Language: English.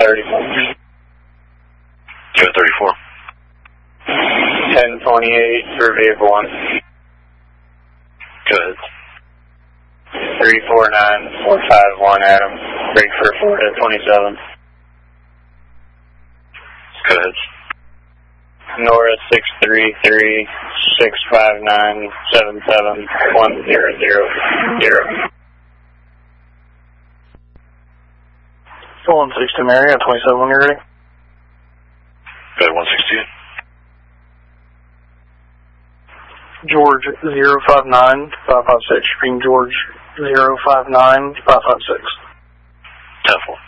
34. Go 34. 1028 for vehicle 1. Go ahead. 349451 Adam. Break for 4 to 27. Go ahead. Nora 633-659-77-1000. 160 Mary at 27 when you're ready. Go ahead, 160. George 059556. Green George 059556. 10-4.